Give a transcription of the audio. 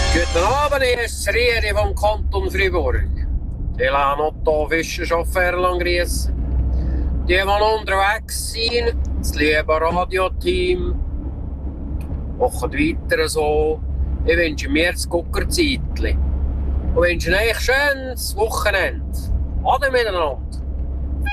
Guten Abend, hier ist Rieri vom Kanton Fribourg. Ich lasse Otto Fischerchauffeur grüßen. Die unterwegs sind, das liebe Radioteam, machen weiter so. Ich wünsche mir das Guckerzeitchen und wünsche euch ein schönes Wochenende. Ade miteinander.